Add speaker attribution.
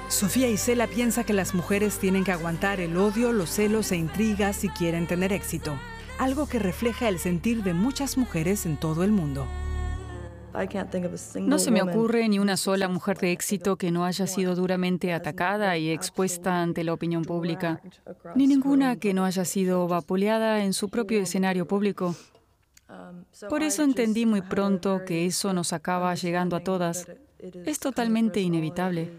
Speaker 1: Sofía Isela piensa que las mujeres tienen que aguantar el odio, los celos e intrigas si quieren tener éxito. Algo que refleja el sentir de muchas mujeres en todo el mundo.
Speaker 2: No se me ocurre ni una sola mujer de éxito que no haya sido duramente atacada y expuesta ante la opinión pública, ni ninguna que no haya sido vapuleada en su propio escenario público. Por eso entendí muy pronto que eso nos acaba llegando a todas. Es totalmente inevitable.